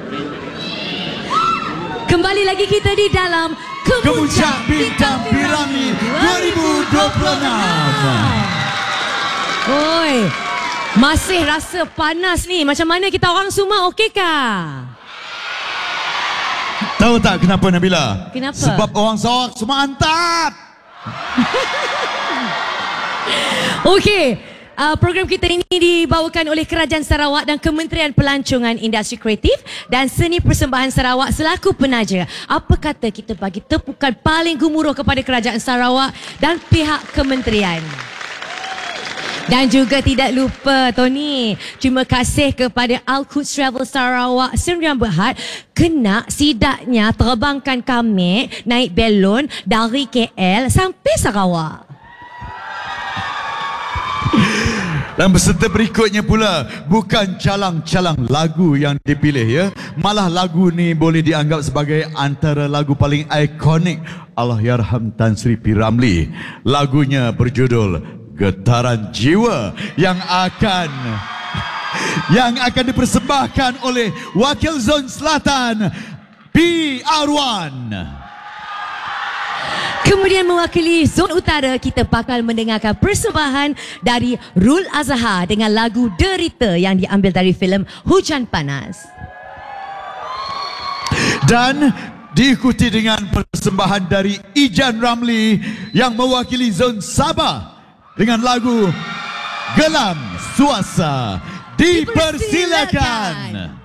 Kembali lagi kita di dalam Kemuncak Bintang Piramid 2026. Oi, masih rasa panas ni. Macam mana kita orang semua, okey kah? Tahu tak kenapa, Nabila? Kenapa? Sebab orang Sarawak semua antat. Okey. Program kita ini dibawakan oleh Kerajaan Sarawak dan Kementerian Pelancongan Industri Kreatif dan Seni Persembahan Sarawak selaku penaja. Apa kata kita bagi tepukan paling gemuruh kepada Kerajaan Sarawak dan pihak kementerian. Dan juga tidak lupa, Tony, terima kasih kepada Al-Quds Travel Sarawak Sdn Bhd kena sidaknya terbangkan kami naik belon dari KL sampai Sarawak. Dan peserta berikutnya pula bukan calang-calang lagu yang dipilih ya. Malah lagu ni boleh dianggap sebagai antara lagu paling ikonik Allahyarham Tan Sri P. Ramlee. Lagunya berjudul Getaran Jiwa yang akan dipersembahkan oleh Wakil Zon Selatan P. Arwan. Kemudian mewakili Zon Utara, kita bakal mendengarkan persembahan dari Rul Azhar dengan lagu Derita yang diambil dari filem Hujan Panas. Dan diikuti dengan persembahan dari Ijan Ramlee yang mewakili Zon Sabah dengan lagu Gelam Suasa. Dipersilakan.